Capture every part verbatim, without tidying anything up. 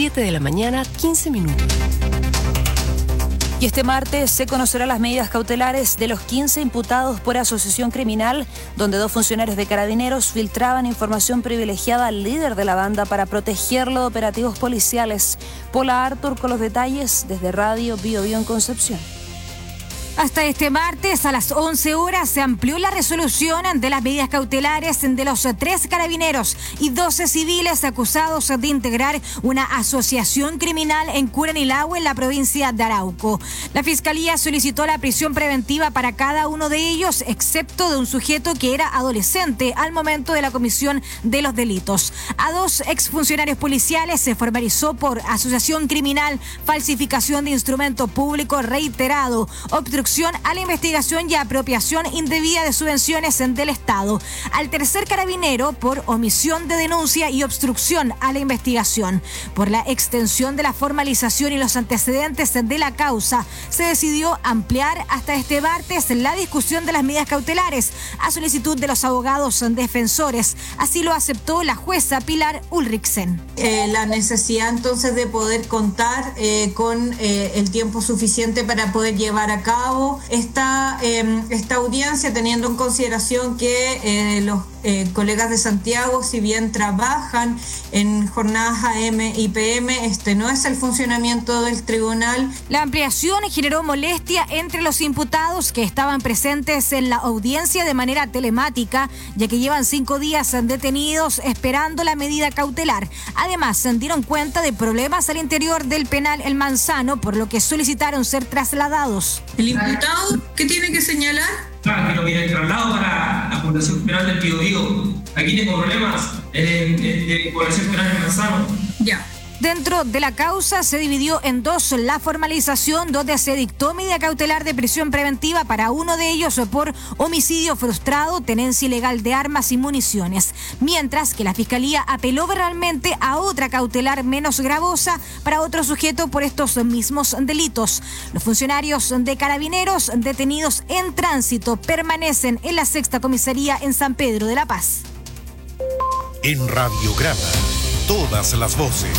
siete de la mañana, quince minutos. Y este martes se conocerán las medidas cautelares de los quince imputados por asociación criminal, donde dos funcionarios de Carabineros filtraban información privilegiada al líder de la banda para protegerlo de operativos policiales. Paula Artur con los detalles desde Radio Bio Bio en Concepción. Hasta este martes a las once horas se amplió la resolución de las medidas cautelares de los tres carabineros y doce civiles acusados de integrar una asociación criminal en Curanilahue, en la provincia de Arauco. La Fiscalía solicitó la prisión preventiva para cada uno de ellos, excepto de un sujeto que era adolescente al momento de la comisión de los delitos. A dos exfuncionarios policiales se formalizó por asociación criminal, falsificación de instrumento público reiterado, obstrucción a la investigación y apropiación indebida de subvenciones del Estado. Al tercer carabinero por omisión de denuncia y obstrucción a la investigación. Por la extensión de la formalización y los antecedentes de la causa, se decidió ampliar hasta este martes la discusión de las medidas cautelares a solicitud de los abogados defensores. Así lo aceptó la jueza Pilar Ulriksen. Eh, la necesidad entonces de poder contar eh, con eh, el tiempo suficiente para poder llevar a cabo esta, eh, esta audiencia, teniendo en consideración que eh, los eh, colegas de Santiago, si bien trabajan en jornadas A M y P M, este no es el funcionamiento del tribunal. La ampliación generó molestia entre los imputados que estaban presentes en la audiencia de manera telemática, ya que llevan cinco días detenidos esperando la medida cautelar. Además, se dieron cuenta de problemas al interior del penal El Manzano, por lo que solicitaron ser trasladados. ¿El imputado qué tiene que señalar? Claro, que lo viene el traslado para la Fundación Penal del Bío Bío. Aquí tengo problemas en, en, en Población Penal del Manzano. Ya. Dentro de la causa se dividió en dos la formalización, donde se dictó medida cautelar de prisión preventiva para uno de ellos por homicidio frustrado, tenencia ilegal de armas y municiones, mientras que la Fiscalía apeló verbalmente a otra cautelar menos gravosa para otro sujeto por estos mismos delitos. Los funcionarios de Carabineros detenidos en tránsito permanecen en la sexta comisaría en San Pedro de la Paz. En Radiograma, todas las voces.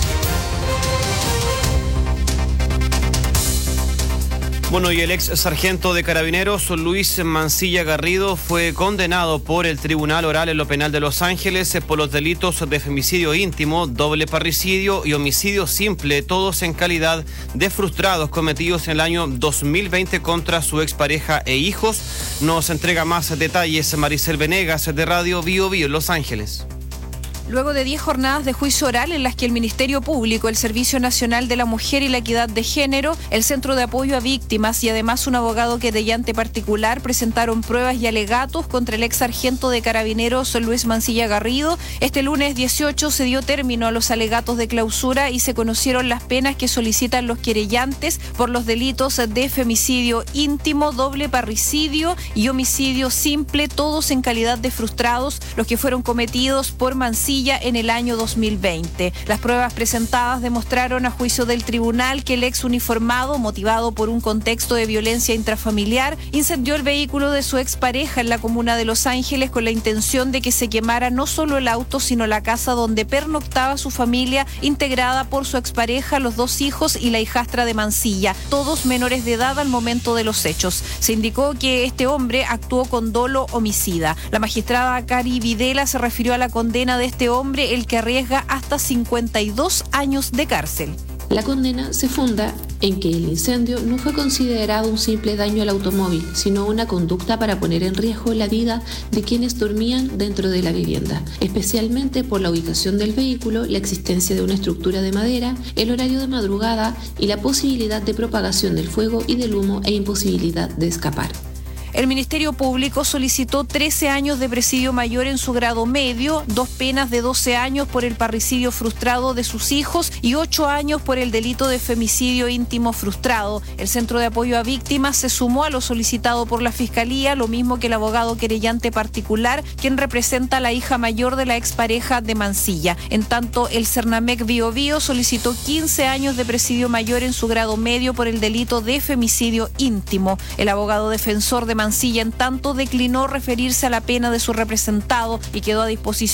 Bueno, y el ex sargento de Carabineros, Luis Mancilla Garrido, fue condenado por el Tribunal Oral en lo Penal de Los Ángeles por los delitos de femicidio íntimo, doble parricidio y homicidio simple, todos en calidad de frustrados cometidos en el año dos mil veinte contra su expareja e hijos. Nos entrega más detalles Maricel Venegas de Radio Bio Bio en Los Ángeles. Luego de diez jornadas de juicio oral en las que el Ministerio Público, el Servicio Nacional de la Mujer y la Equidad de Género, el Centro de Apoyo a Víctimas y además un abogado querellante particular presentaron pruebas y alegatos contra el ex sargento de Carabineros Luis Mancilla Garrido, este lunes dieciocho se dio término a los alegatos de clausura y se conocieron las penas que solicitan los querellantes por los delitos de femicidio íntimo, doble parricidio y homicidio simple, todos en calidad de frustrados, los que fueron cometidos por Mancilla en el año dos mil veinte. Las pruebas presentadas demostraron a juicio del tribunal que el ex uniformado, motivado por un contexto de violencia intrafamiliar, incendió el vehículo de su expareja en la comuna de Los Ángeles con la intención de que se quemara no solo el auto, sino la casa donde pernoctaba su familia, integrada por su expareja, los dos hijos y la hijastra de Mancilla, todos menores de edad al momento de los hechos. Se indicó que este hombre actuó con dolo homicida. La magistrada Cari Videla se refirió a la condena de este hombre, el que arriesga hasta cincuenta y dos años de cárcel. La condena se funda en que el incendio no fue considerado un simple daño al automóvil, sino una conducta para poner en riesgo la vida de quienes dormían dentro de la vivienda, especialmente por la ubicación del vehículo, la existencia de una estructura de madera, el horario de madrugada y la posibilidad de propagación del fuego y del humo e imposibilidad de escapar. El Ministerio Público solicitó trece años de presidio mayor en su grado medio, dos penas de doce años por el parricidio frustrado de sus hijos y ocho años por el delito de femicidio íntimo frustrado. El Centro de Apoyo a Víctimas se sumó a lo solicitado por la Fiscalía, lo mismo que el abogado querellante particular, quien representa a la hija mayor de la expareja de Mancilla. En tanto, el Cernamec Bio Bio solicitó quince años de presidio mayor en su grado medio por el delito de femicidio íntimo. El abogado defensor de Mancilla, en tanto, declinó referirse a la pena de su representado y quedó a disposición